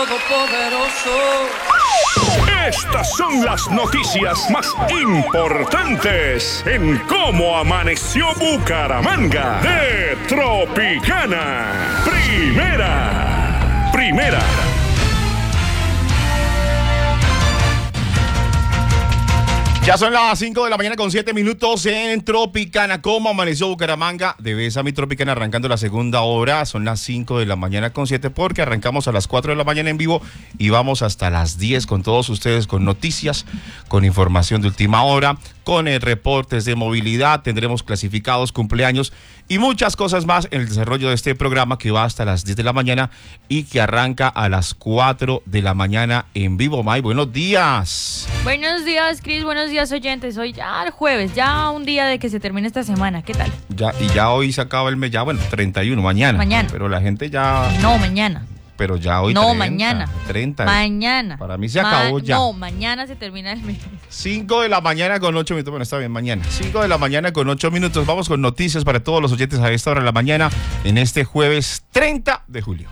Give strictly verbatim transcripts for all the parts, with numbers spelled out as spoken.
todopoderoso. Estas son las noticias más importantes en cómo amaneció Bucaramanga de Tropicana. Primera, primera. Ya son las cinco de la mañana con siete minutos en Tropicana. ¿Cómo amaneció Bucaramanga? De Bésame Tropicana, arrancando la segunda hora. Son las cinco de la mañana con siete porque arrancamos a las cuatro de la mañana en vivo y vamos hasta las diez con todos ustedes, con noticias, con información de última hora, con eh, reportes de movilidad. Tendremos clasificados, cumpleaños y muchas cosas más en el desarrollo de este programa que va hasta las diez de la mañana y que arranca a las cuatro de la mañana en vivo. May, buenos días. Buenos días, Cris. Buenos días, oyentes. Hoy ya el jueves, ya un día de que se termine esta semana. ¿Qué tal? Ya, y ya hoy se acaba el mes, ya bueno, treinta y uno, mañana. Mañana. Pero la gente ya... No, mañana. Pero ya hoy No, treinta, mañana. treinta. Mañana. Para mí se acabó Ma- ya. No, mañana se termina el mes. cinco de la mañana con ocho minutos. Bueno, está bien, mañana. cinco de la mañana con ocho minutos. Vamos con noticias para todos los oyentes a esta hora de la mañana en este jueves treinta de julio.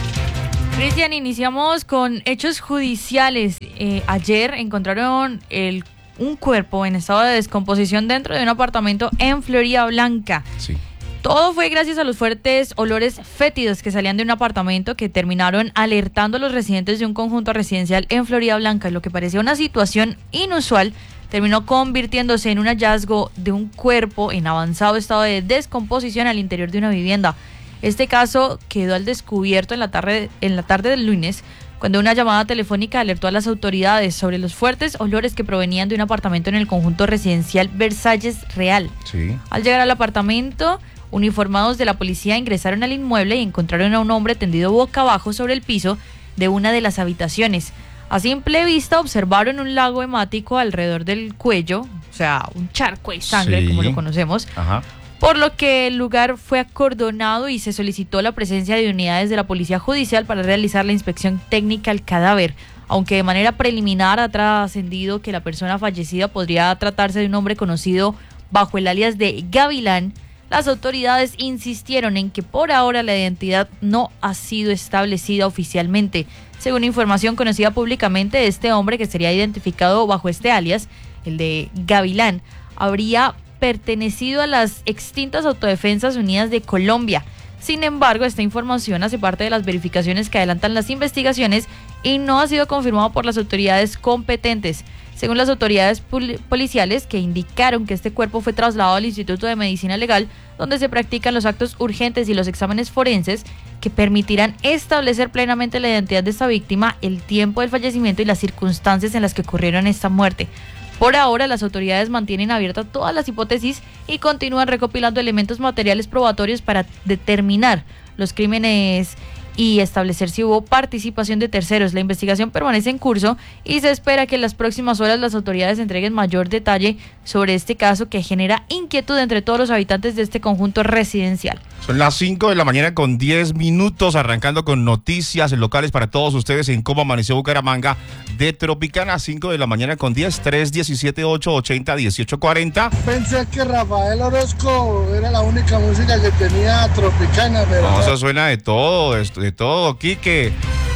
Cristian, iniciamos con hechos judiciales. Eh, ayer encontraron el, un cuerpo en estado de descomposición dentro de un apartamento en Florida Blanca. Sí. Todo fue gracias a los fuertes olores fétidos que salían de un apartamento que terminaron alertando a los residentes de un conjunto residencial en Florida Blanca. Lo que parecía una situación inusual terminó convirtiéndose en un hallazgo de un cuerpo en avanzado estado de descomposición al interior de una vivienda. Este caso quedó al descubierto en la tarde, en la tarde del lunes, cuando una llamada telefónica alertó a las autoridades sobre los fuertes olores que provenían de un apartamento en el conjunto residencial Versalles Real. Sí. Al llegar al apartamento, uniformados de la policía ingresaron al inmueble y encontraron a un hombre tendido boca abajo sobre el piso de una de las habitaciones. A simple vista observaron un lago hemático alrededor del cuello, o sea, un charco de sangre, Sí. como lo conocemos. Ajá. Por lo que el lugar fue acordonado y se solicitó la presencia de unidades de la Policía Judicial para realizar la inspección técnica al cadáver, aunque de manera preliminar ha trascendido que la persona fallecida podría tratarse de un hombre conocido bajo el alias de Gavilán. Las autoridades insistieron en que por ahora la identidad no ha sido establecida oficialmente. Según información conocida públicamente, este hombre, que sería identificado bajo este alias, el de Gavilán, habría pertenecido a las extintas Autodefensas Unidas de Colombia. Sin embargo, esta información hace parte de las verificaciones que adelantan las investigaciones y no ha sido confirmado por las autoridades competentes. Según las autoridades pol- policiales, que indicaron que este cuerpo fue trasladado al Instituto de Medicina Legal, donde se practican los actos urgentes y los exámenes forenses que permitirán establecer plenamente la identidad de esta víctima, el tiempo del fallecimiento y las circunstancias en las que ocurrieron esta muerte. Por ahora, las autoridades mantienen abiertas todas las hipótesis y continúan recopilando elementos materiales probatorios para determinar los crímenes y establecer si hubo participación de terceros. La investigación permanece en curso y se espera que en las próximas horas las autoridades entreguen mayor detalle sobre este caso que genera inquietud entre todos los habitantes de este conjunto residencial. Son las cinco de la mañana con diez minutos, arrancando con noticias locales para todos ustedes en cómo amaneció Bucaramanga de Tropicana. Cinco de la mañana con diez, tres diecisiete ocho ochenta dieciocho cuarenta. Pensé que Rafael Orozco era la única música que tenía Tropicana, pero No, eso suena de todo, de, de todo. Quique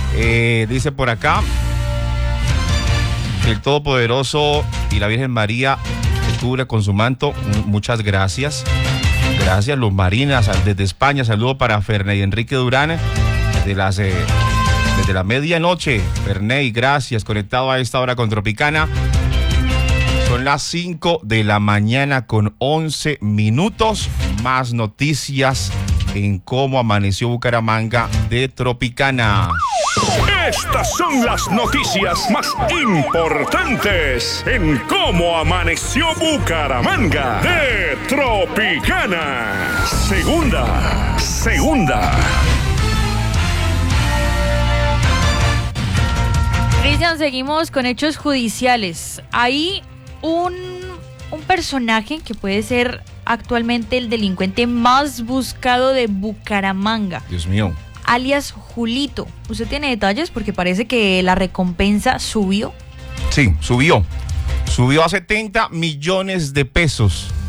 eh, dice por acá que el Todopoderoso y la Virgen María te cubre con su manto. Muchas gracias. Gracias, Luz Marina, desde España. Saludo para Ferney Enrique Durán, desde, las, eh, desde la medianoche. Ferney, gracias, conectado a esta hora con Tropicana. Son las cinco de la mañana con once minutos. Más noticias en cómo amaneció Bucaramanga de Tropicana. Estas son las noticias más importantes en cómo amaneció Bucaramanga de Tropicana. Segunda, segunda. Cristian, seguimos con hechos judiciales. Hay un, un personaje que puede ser actualmente el delincuente más buscado de Bucaramanga. Dios mío. Alias Julito. ¿Usted tiene detalles? Porque parece que la recompensa subió. Sí, subió. Subió a setenta millones de pesos.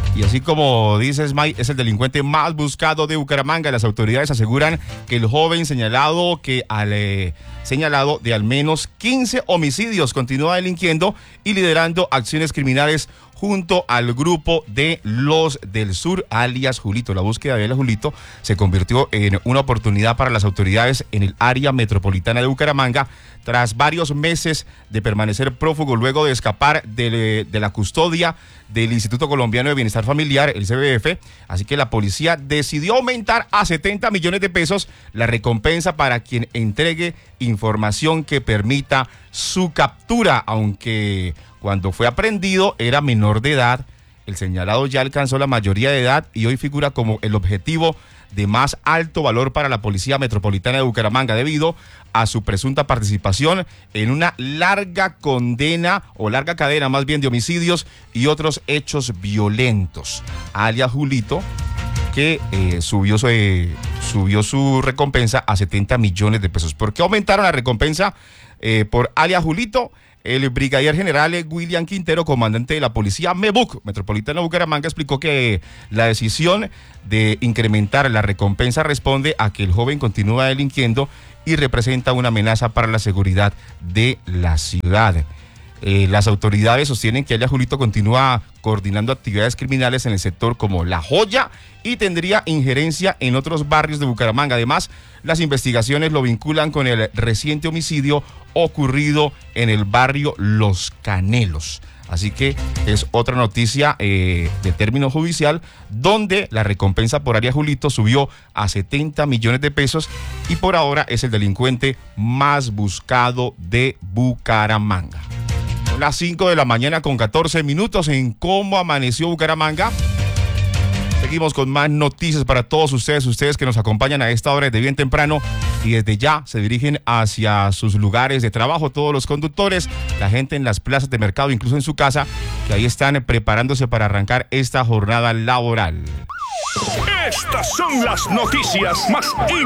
Y así como dices, Mike, es el delincuente más buscado de Bucaramanga. Las autoridades aseguran que el joven señalado que al eh, señalado de al menos quince homicidios continúa delinquiendo y liderando acciones criminales junto al grupo de los del sur, alias Julito. La búsqueda de alias Julito se convirtió en una oportunidad para las autoridades en el área metropolitana de Bucaramanga tras varios meses de permanecer prófugo luego de escapar de, de la custodia del Instituto Colombiano de Bienestar Familiar, el C B F. Así que la policía decidió aumentar a setenta millones de pesos la recompensa para quien entregue información que permita su captura, aunque cuando fue aprehendido era menor de edad. El señalado ya alcanzó la mayoría de edad y hoy figura como el objetivo de más alto valor para la Policía Metropolitana de Bucaramanga debido a su presunta participación en una larga condena o larga cadena más bien de homicidios y otros hechos violentos. Alias Julito, que eh, subió, su, eh, subió su recompensa a setenta millones de pesos. ¿Por qué aumentaron la recompensa eh, por alias Julito? El brigadier general William Quintero, comandante de la policía MEBUC, Metropolitana de Bucaramanga, explicó que la decisión de incrementar la recompensa responde a que el joven continúa delinquiendo y representa una amenaza para la seguridad de la ciudad. Eh, las autoridades sostienen que alias Julito continúa coordinando actividades criminales en el sector como La Joya y tendría injerencia en otros barrios de Bucaramanga. Además, las investigaciones lo vinculan con el reciente homicidio ocurrido en el barrio Los Canelos. Así que es otra noticia eh, de término judicial donde la recompensa por alias Julito subió a setenta millones de pesos y por ahora es el delincuente más buscado de Bucaramanga. Son las cinco de la mañana con catorce minutos en Cómo Amaneció Bucaramanga. Seguimos con más noticias para todos ustedes, ustedes que nos acompañan a esta hora desde bien temprano y desde ya se dirigen hacia sus lugares de trabajo, todos los conductores, la gente en las plazas de mercado, incluso en su casa, que ahí están preparándose para arrancar esta jornada laboral. Estas son las noticias más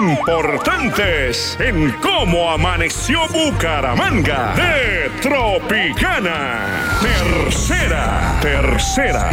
importantes en Cómo Amaneció Bucaramanga de Tropicana. Tercera, tercera.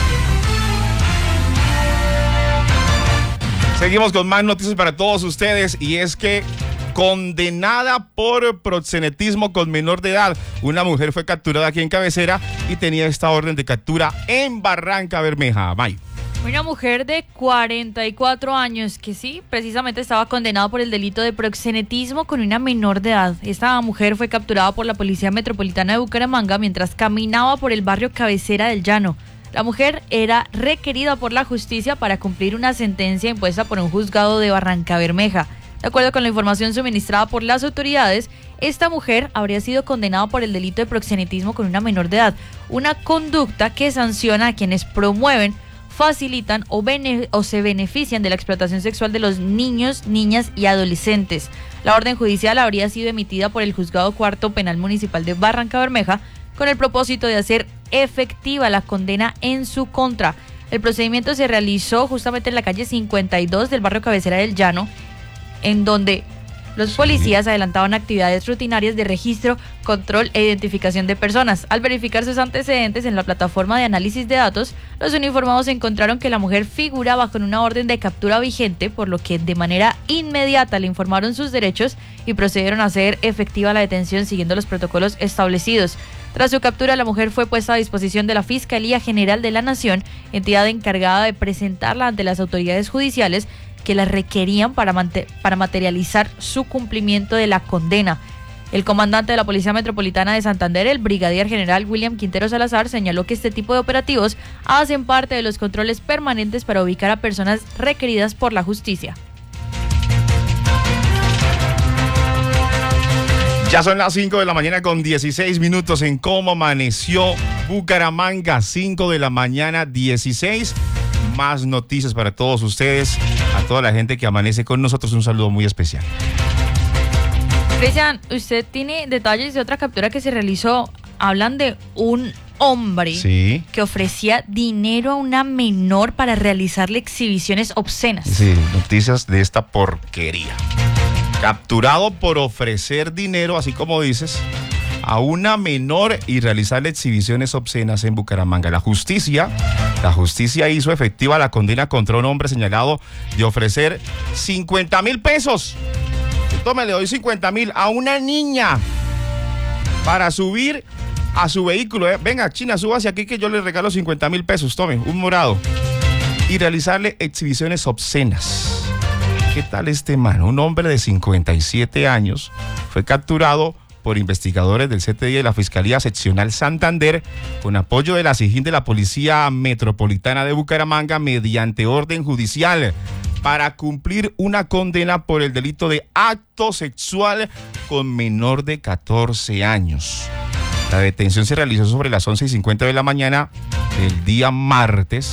Seguimos con más noticias para todos ustedes y es que condenada por proxenetismo con menor de edad, una mujer fue capturada aquí en Cabecera y tenía esta orden de captura en Barranca Bermeja. May. Una mujer de cuarenta y cuatro años que sí, precisamente estaba condenada por el delito de proxenetismo con una menor de edad. Esta mujer fue capturada por la Policía Metropolitana de Bucaramanga mientras caminaba por el barrio Cabecera del Llano. La mujer era requerida por la justicia para cumplir una sentencia impuesta por un juzgado de Barranca Bermeja. De acuerdo con la información suministrada por las autoridades, esta mujer habría sido condenada por el delito de proxenetismo con una menor de edad, una conducta que sanciona a quienes promueven, facilitan o, bene- o se benefician de la explotación sexual de los niños, niñas y adolescentes. La orden judicial habría sido emitida por el Juzgado Cuarto Penal Municipal de Barranca Bermeja con el propósito de hacer efectiva la condena en su contra. El procedimiento se realizó justamente en la calle cincuenta y dos del barrio Cabecera del Llano, en donde los policías adelantaban actividades rutinarias de registro, control e identificación de personas. Al verificar sus antecedentes en la plataforma de análisis de datos, los uniformados encontraron que la mujer figuraba con una orden de captura vigente, por lo que de manera inmediata le informaron sus derechos y procedieron a hacer efectiva la detención siguiendo los protocolos establecidos. Tras su captura, la mujer fue puesta a disposición de la Fiscalía General de la Nación, entidad encargada de presentarla ante las autoridades judiciales que la requerían para, para materializar su cumplimiento de la condena. El comandante de la Policía Metropolitana de Santander, el brigadier general William Quintero Salazar, señaló que este tipo de operativos hacen parte de los controles permanentes para ubicar a personas requeridas por la justicia. Ya son las cinco de la mañana con dieciséis minutos en Cómo Amaneció Bucaramanga, cinco de la mañana dieciséis. Más noticias para todos ustedes, a toda la gente que amanece con nosotros, un saludo muy especial. Cristian, usted tiene detalles de otra captura que se realizó. Hablan de un hombre sí. que ofrecía dinero a una menor para realizarle exhibiciones obscenas. Sí, noticias de esta porquería. Capturado por ofrecer dinero, así como dices, a una menor y realizarle exhibiciones obscenas en Bucaramanga. La justicia La justicia hizo efectiva la condena contra un hombre señalado de ofrecer cincuenta mil pesos. Tome, le doy cincuenta mil a una niña para subir a su vehículo. Eh. Venga, China, súbase aquí que yo le regalo cincuenta mil pesos. Tome, un morado. Y realizarle exhibiciones obscenas. ¿Qué tal este man? Un hombre de cincuenta y siete años fue capturado por investigadores del C T I de la Fiscalía Seccional Santander con apoyo de la SIJIN de la Policía Metropolitana de Bucaramanga mediante orden judicial para cumplir una condena por el delito de acto sexual con menor de catorce años. La detención se realizó sobre las once y cincuenta de la mañana del día martes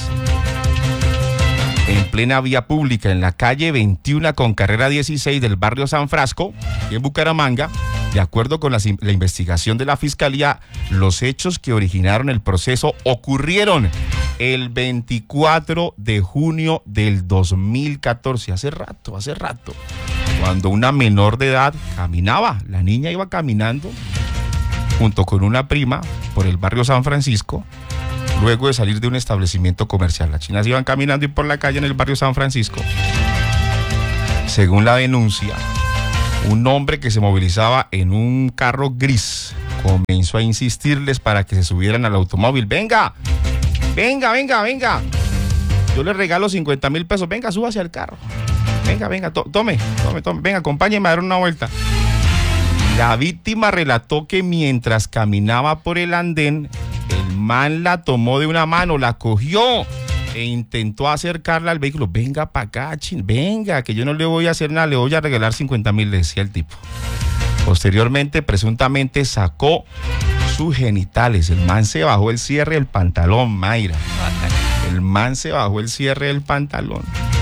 en plena vía pública en la calle veintiuno con carrera dieciséis del barrio San Frasco, en Bucaramanga. De acuerdo con la, la investigación de la Fiscalía, los hechos que originaron el proceso ocurrieron el veinticuatro de junio del dos mil catorce, hace rato, hace rato, cuando una menor de edad caminaba, la niña iba caminando junto con una prima por el barrio San Francisco, luego de salir de un establecimiento comercial. Las chinas iban caminando y por la calle en el barrio San Francisco. Según la denuncia, un hombre que se movilizaba en un carro gris comenzó a insistirles para que se subieran al automóvil. Venga, venga, venga, venga. Yo le regalo cincuenta mil pesos. Venga, súbase al carro. Venga, venga, to tome, tome, tome. Venga, acompáñeme a dar una vuelta. La víctima relató que mientras caminaba por el andén, el man la tomó de una mano, la cogió e intentó acercarla al vehículo. Venga para acá, chin, venga, que yo no le voy a hacer nada, le voy a regalar cincuenta mil, le decía el tipo. Posteriormente, presuntamente sacó sus genitales. El man se bajó el cierre del pantalón, Mayra. El man se bajó el cierre del pantalón.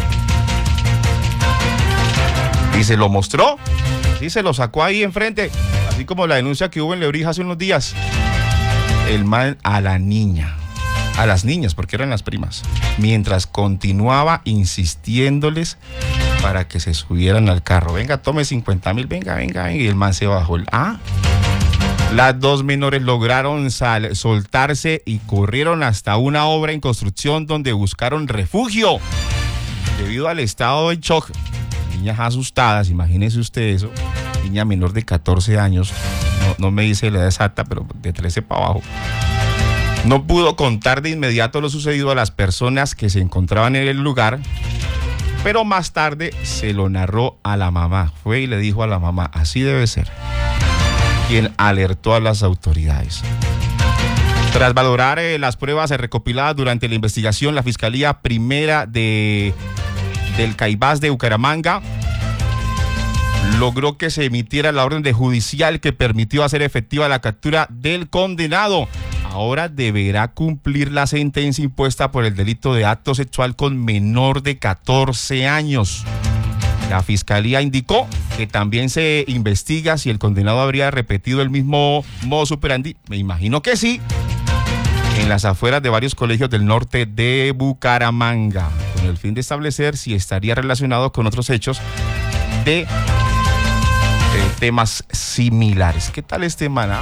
Y se lo mostró. Sí, se lo sacó ahí enfrente. Así como la denuncia que hubo en Lebrija hace unos días. El man a la niña. A las niñas, porque eran las primas. Mientras continuaba insistiéndoles para que se subieran al carro. Venga, tome cincuenta mil, venga, venga, venga. Y el man se bajó. Ah. Las dos menores lograron sal, soltarse y corrieron hasta una obra en construcción donde buscaron refugio. Debido al estado de shock, niñas asustadas, imagínese usted eso, niña menor de catorce años, no, no me dice la edad exacta, pero de trece para abajo, no pudo contar de inmediato lo sucedido a las personas que se encontraban en el lugar, pero más tarde se lo narró a la mamá. Fue y le dijo a la mamá, así debe ser, quien alertó a las autoridades. Tras valorar eh, las pruebas recopiladas durante la investigación, la Fiscalía Primera de, del Caibás de Bucaramanga logró que se emitiera la orden de judicial que permitió hacer efectiva la captura del condenado. Ahora deberá cumplir la sentencia impuesta por el delito de acto sexual con menor de catorce años. La Fiscalía indicó que también se investiga si el condenado habría repetido el mismo modus operandi. Me imagino que sí. En las afueras de varios colegios del norte de Bucaramanga, con el fin de establecer si estaría relacionado con otros hechos de eh, temas similares. ¿Qué tal este maná?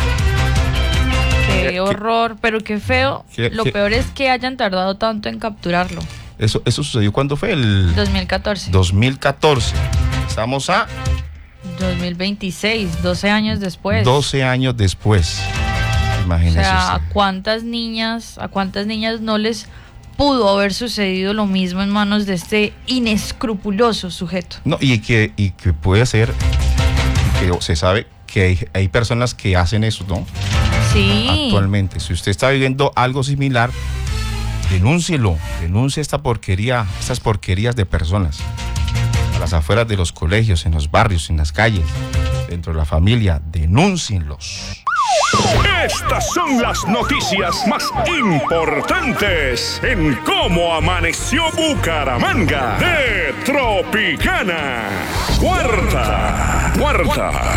Qué horror, pero qué feo. ¿Qué, Lo qué? peor es que hayan tardado tanto en capturarlo. Eso, eso sucedió cuando fue el dos mil catorce. dos mil catorce. Estamos a dos mil veintiséis, doce años después. doce años después. O Imagínese sea, usted. ¿a cuántas niñas, a cuántas niñas no les pudo haber sucedido lo mismo en manos de este inescrupuloso sujeto? No, y que, y que puede ser, que se sabe que hay, hay personas que hacen eso, ¿no? Sí. Actualmente. Si usted está viviendo algo similar, denúncielo, denuncie esta porquería, estas porquerías de personas. A las afueras de los colegios, en los barrios, en las calles, dentro de la familia, denúncienlos. Estas son las noticias más importantes en Cómo Amaneció Bucaramanga de Tropicana. Cuarta, cuarta.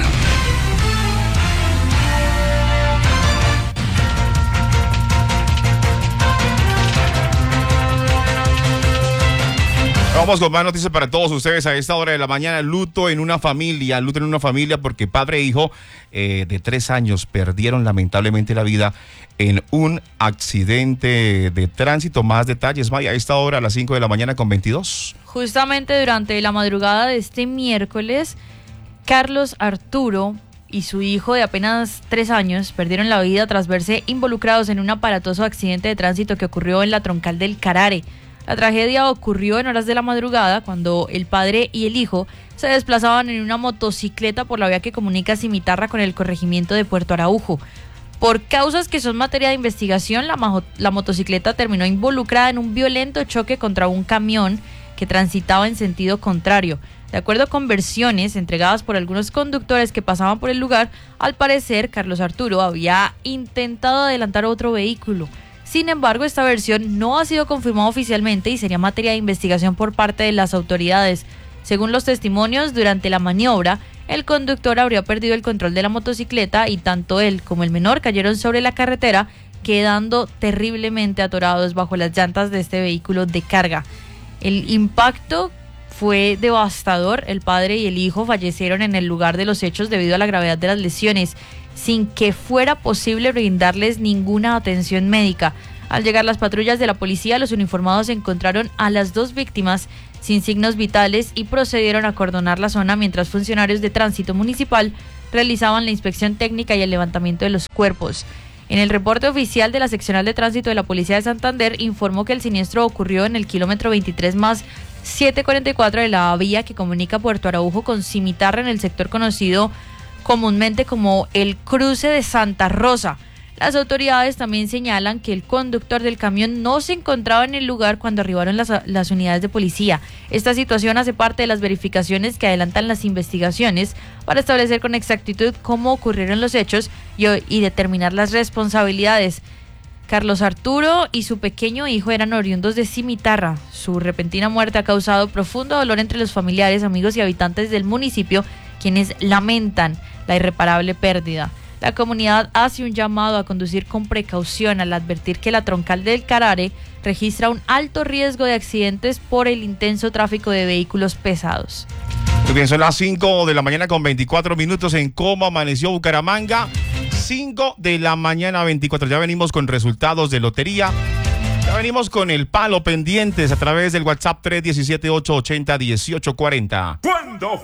Vamos con más noticias para todos ustedes a esta hora de la mañana. Luto en una familia, luto en una familia porque padre e hijo eh, de tres años perdieron lamentablemente la vida en un accidente de tránsito. Más detalles, Maya, a esta hora a las cinco de la mañana con veintidós. Justamente durante la madrugada de este miércoles, Carlos Arturo y su hijo de apenas tres años perdieron la vida tras verse involucrados en un aparatoso accidente de tránsito que ocurrió en la troncal del Carare. La tragedia ocurrió en horas de la madrugada cuando el padre y el hijo se desplazaban en una motocicleta por la vía que comunica Cimitarra con el corregimiento de Puerto Araujo. Por causas que son materia de investigación, la, majo, la motocicleta terminó involucrada en un violento choque contra un camión que transitaba en sentido contrario. De acuerdo con versiones entregadas por algunos conductores que pasaban por el lugar, al parecer Carlos Arturo había intentado adelantar otro vehículo. Sin embargo, esta versión no ha sido confirmada oficialmente y sería materia de investigación por parte de las autoridades. Según los testimonios, durante la maniobra, el conductor habría perdido el control de la motocicleta y tanto él como el menor cayeron sobre la carretera, quedando terriblemente atorados bajo las llantas de este vehículo de carga. El impacto fue devastador. El padre y el hijo fallecieron en el lugar de los hechos debido a la gravedad de las lesiones, sin que fuera posible brindarles ninguna atención médica. Al llegar las patrullas de la policía, los uniformados encontraron a las dos víctimas sin signos vitales y procedieron a acordonar la zona mientras funcionarios de tránsito municipal realizaban la inspección técnica y el levantamiento de los cuerpos. En el reporte oficial de la seccional de tránsito de la Policía de Santander informó que el siniestro ocurrió en el kilómetro veintitrés más setecientos cuarenta y cuatro de la vía que comunica Puerto Araujo con Cimitarra en el sector conocido comúnmente como el cruce de Santa Rosa. Las autoridades también señalan que el conductor del camión no se encontraba en el lugar cuando arribaron las, las unidades de policía. Esta situación hace parte de las verificaciones que adelantan las investigaciones para establecer con exactitud cómo ocurrieron los hechos y, y determinar las responsabilidades. Carlos Arturo y su pequeño hijo eran oriundos de Cimitarra. Su repentina muerte ha causado profundo dolor entre los familiares, amigos y habitantes del municipio, quienes lamentan la irreparable pérdida. La comunidad hace un llamado a conducir con precaución al advertir que la troncal del Carare registra un alto riesgo de accidentes por el intenso tráfico de vehículos pesados. Muy bien, son las cinco de la mañana con veinticuatro minutos en Cómo Amaneció Bucaramanga. cinco de la mañana veinticuatro. Ya venimos con resultados de lotería. Ya venimos con el palo pendientes a través del WhatsApp tres uno siete, ocho ocho cero, uno ocho cuatro cero. Cuando